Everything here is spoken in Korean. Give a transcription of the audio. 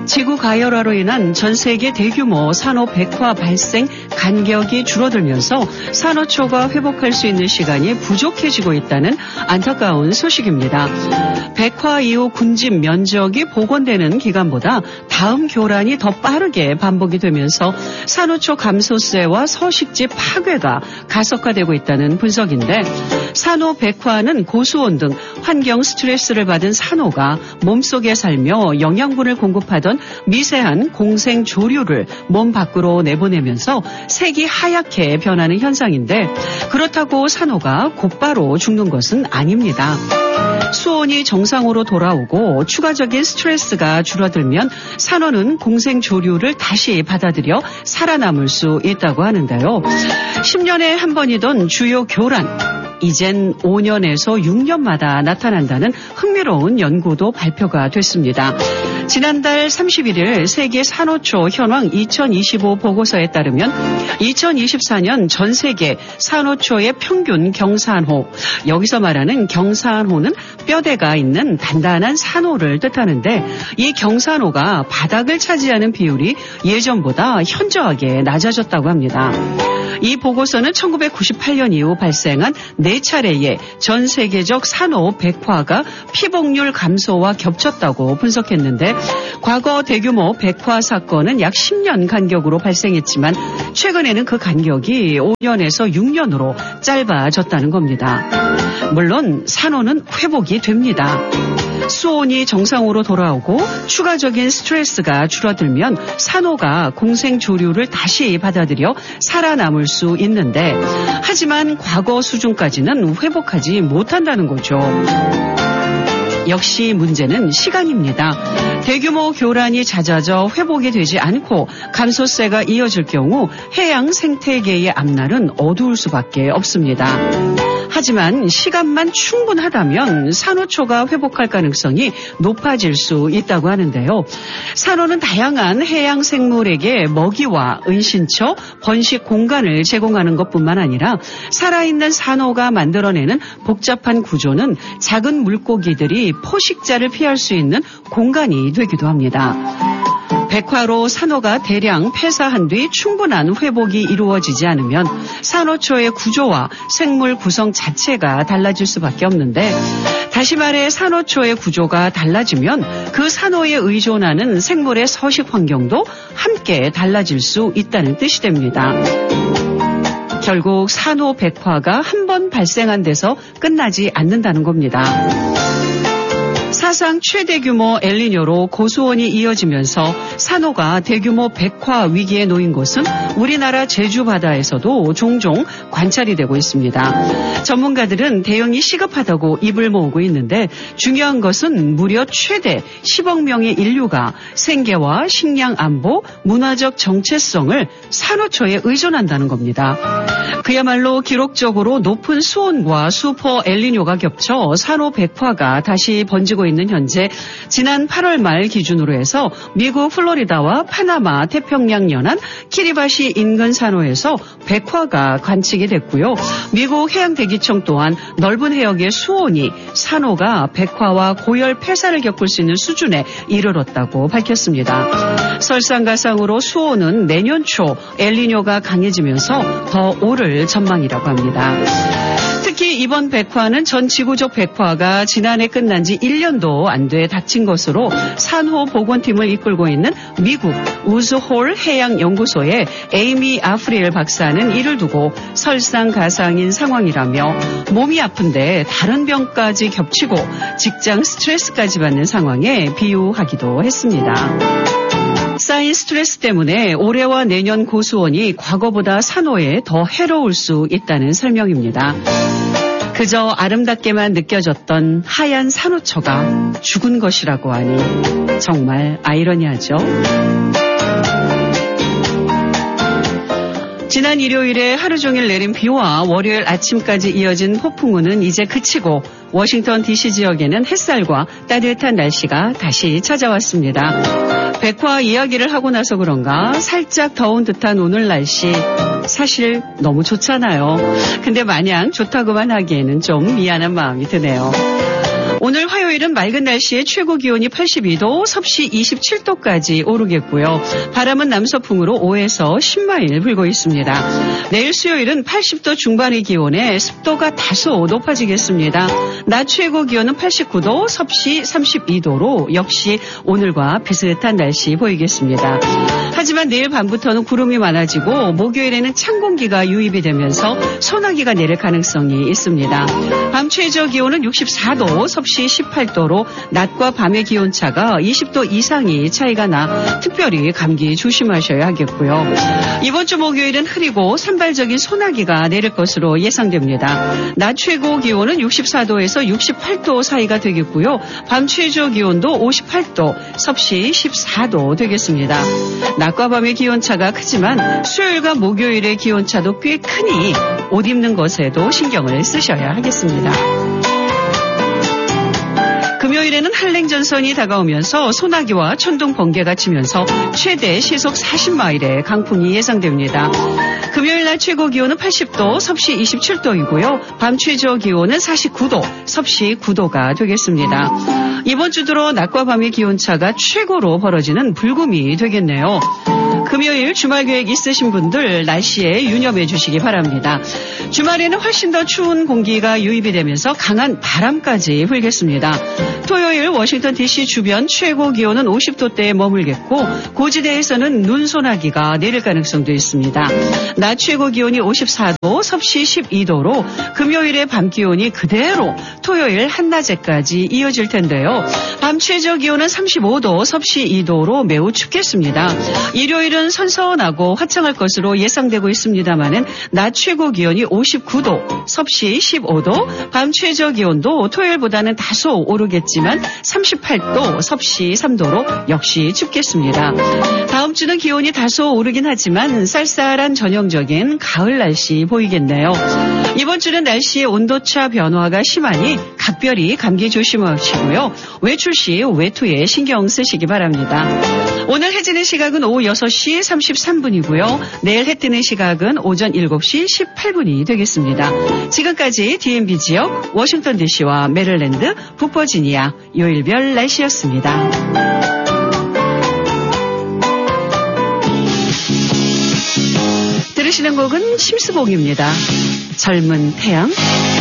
지구 가열화로 인한 전 세계 대규모 산호 백화 발생 간격이 줄어들면서 산호초가 회복할 수 있는 시간이 부족해지고 있다는 안타까운 소식입니다. 백화 이후 군집 면적이 복원되는 기간보다 다음 교란이 더 빠르게 반복이 되면서 산호초 감소세와 서식지 파괴가 가속화되고 있다는 분석인데, 산호 백화는 고수온 등 환경 스트레스를 받은 산호가 몸속에 살며 영양분을 공급하던 미세한 공생 조류를 몸 밖으로 내보내면서 색이 하얗게 변하는 현상인데, 그렇다고 산호가 곧바로 죽는 것은 아닙니다. 수온이 정상으로 돌아오고 추가적인 스트레스가 줄어들면 산호는 공생 조류를 다시 받아들여 살아남을 수 있다고 하는데요. 10년에 한 번이던 주요 교란, 이젠 5년에서 6년마다 나타난다는 흥미로운 연구도 발표가 됐습니다. 지난달 31일 세계 산호초 현황 2025 보고서에 따르면 2024년 전 세계 산호초의 평균 경산호, 여기서 말하는 경산호는 뼈대가 있는 단단한 산호를 뜻하는데, 이 경산호가 바닥을 차지하는 비율이 예전보다 현저하게 낮아졌다고 합니다. 이 보고서는 1998년 이후 발생한 4차례의 전 세계적 산호 백화가 피복률 감소와 겹쳤다고 분석했는데, 과거 대규모 백화 사건은 약 10년 간격으로 발생했지만 최근에는 그 간격이 5년에서 6년으로 짧아졌다는 겁니다. 물론 산호는 회복이 됩니다. 수온이 정상으로 돌아오고 추가적인 스트레스가 줄어들면 산호가 공생 조류를 다시 받아들여 살아남을 수 있는데, 하지만 과거 수준까지는 회복하지 못한다는 거죠. 역시 문제는 시간입니다. 대규모 교란이 잦아져 회복이 되지 않고 감소세가 이어질 경우 해양 생태계의 앞날은 어두울 수밖에 없습니다. 하지만 시간만 충분하다면 산호초가 회복할 가능성이 높아질 수 있다고 하는데요. 산호는 다양한 해양 생물에게 먹이와 은신처, 번식 공간을 제공하는 것뿐만 아니라 살아있는 산호가 만들어내는 복잡한 구조는 작은 물고기들이 포식자를 피할 수 있는 공간이 되기도 합니다. 백화로 산호가 대량 폐사한 뒤 충분한 회복이 이루어지지 않으면 산호초의 구조와 생물 구성 자체가 달라질 수밖에 없는데, 다시 말해 산호초의 구조가 달라지면 그 산호에 의존하는 생물의 서식 환경도 함께 달라질 수 있다는 뜻이 됩니다. 결국 산호 백화가 한 번 발생한 데서 끝나지 않는다는 겁니다. 사상 최대 규모 엘니뇨로 고수온이 이어지면서 산호가 대규모 백화 위기에 놓인 곳은 우리나라 제주 바다에서도 종종 관찰이 되고 있습니다. 전문가들은 대응이 시급하다고 입을 모으고 있는데, 중요한 것은 무려 최대 10억 명의 인류가 생계와 식량 안보, 문화적 정체성을 산호초에 의존한다는 겁니다. 그야말로 기록적으로 높은 수온과 슈퍼 엘니뇨가 겹쳐 산호 백화가 다시 번지고 있는 현재, 지난 8월 말 기준으로 해서 미국 플로리다와 파나마 태평양 연안 키리바시 인근 산호에서 백화가 관측이 됐고요. 미국 해양대기청 또한 넓은 해역의 수온이 산호가 백화와 고열 폐사를 겪을 수 있는 수준에 이르렀다고 밝혔습니다. 설상가상으로 수온은 내년 초 엘니뇨가 강해지면서 더 오를 전망이라고 합니다. 특히 이번 백화는 전 지구적 백화가 지난해 끝난 지 1년도 안 돼 닥친 것으로 산호 복원팀을 이끌고 있는 미국 우즈홀 해양연구소의 에이미 아프리엘 박사는 이를 두고 설상가상인 상황이라며, 몸이 아픈데 다른 병까지 겹치고 직장 스트레스까지 받는 상황에 비유하기도 했습니다. 쌓인 스트레스 때문에 올해와 내년 고수온이 과거보다 산호에 더 해로울 수 있다는 설명입니다. 그저 아름답게만 느껴졌던 하얀 산호초가 죽은 것이라고 하니 정말 아이러니하죠. 지난 일요일에 하루 종일 내린 비와 월요일 아침까지 이어진 폭풍우는 이제 그치고 워싱턴 DC 지역에는 햇살과 따뜻한 날씨가 다시 찾아왔습니다. 백화 이야기를 하고 나서 그런가 살짝 더운 듯한 오늘 날씨, 사실 너무 좋잖아요. 근데 마냥 좋다고만 하기에는 좀 미안한 마음이 드네요. 오늘 화요일은 맑은 날씨에 최고 기온이 82도, 섭씨 27도까지 오르겠고요. 바람은 남서풍으로 5에서 10마일 불고 있습니다. 내일 수요일은 80도 중반의 기온에 습도가 다소 높아지겠습니다. 낮 최고 기온은 89도, 섭씨 32도로 역시 오늘과 비슷한 날씨 보이겠습니다. 하지만 내일 밤부터는 구름이 많아지고 목요일에는 찬 공기가 유입이 되면서 소나기가 내릴 가능성이 있습니다. 밤 최저 기온은 64도, 섭씨 18도로 낮과 밤의 기온차가 20도 이상이 차이가 나 특별히 감기 조심하셔야 하겠고요. 이번 주 목요일은 흐리고 산발적인 소나기가 내릴 것으로 예상됩니다. 낮 최고 기온은 64도에서 68도 사이가 되겠고요. 밤 최저 기온도 58도, 섭씨 14도 되겠습니다. 낮과 밤의 기온차가 크지만 수요일과 목요일의 기온차도 꽤 크니 옷 입는 것에도 신경을 쓰셔야 하겠습니다. 금요일에는 한랭전선이 다가오면서 소나기와 천둥 번개가 치면서 최대 시속 40마일의 강풍이 예상됩니다. 금요일 날 최고 기온은 80도, 섭씨 27도이고요. 밤 최저 기온은 49도, 섭씨 9도가 되겠습니다. 이번 주 들어 낮과 밤의 기온차가 최고로 벌어지는 불금이 되겠네요. 금요일 주말 계획 있으신 분들 날씨에 유념해 주시기 바랍니다. 주말에는 훨씬 더 추운 공기가 유입이 되면서 강한 바람까지 불겠습니다. 토요일 워싱턴 DC 주변 최고 기온은 50도대에 머물겠고 고지대에서는 눈소나기가 내릴 가능성도 있습니다. 낮 최고 기온이 54도, 섭씨 12도로 금요일의 밤 기온이 그대로 토요일 한낮에까지 이어질 텐데요. 밤 최저 기온은 35도, 섭씨 2도로 매우 춥겠습니다. 일요일은 선선하고 화창할 것으로 예상되고 있습니다만은 낮 최고 기온이 59도, 섭씨 15도, 밤 최저 기온도 토요일보다는 다소 오르겠지만 38도, 섭씨 3도로 역시 춥겠습니다. 다음 주는 기온이 다소 오르긴 하지만 쌀쌀한 전형적인 가을 날씨 보이겠네요. 이번 주는 날씨의 온도차 변화가 심하니 각별히 감기 조심하시고요. 외출 시 외투에 신경 쓰시기 바랍니다. 오늘 해 지는 시각은 오후 6시 33분이고요. 내일 해 뜨는 시각은 오전 7시 18분이 되겠습니다. 지금까지 DMB 지역 워싱턴 DC와 메릴랜드, 북버지니아 요일별 날씨였습니다. 들으시는 곡은 심수봉입니다. 젊은 태양.